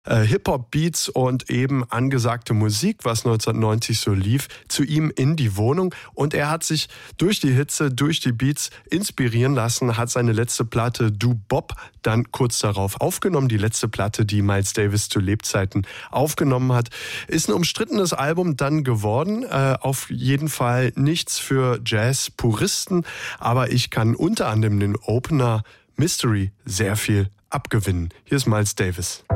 Hip-Hop-Beats und eben angesagte Musik, was 1990 so lief, zu ihm in die Wohnung. Und er hat sich durch die Hitze, durch die Beats inspirieren lassen, hat seine letzte Platte Du Bob dann kurz darauf aufgenommen. Die letzte Platte, die Miles Davis zu Lebzeiten aufgenommen hat. Ist ein umstrittenes Album dann geworden. Auf jeden Fall nichts für Jazz-Puristen. Aber ich kann unter anderem den Opener Mystery sehr viel abgewinnen. Hier ist Miles Davis.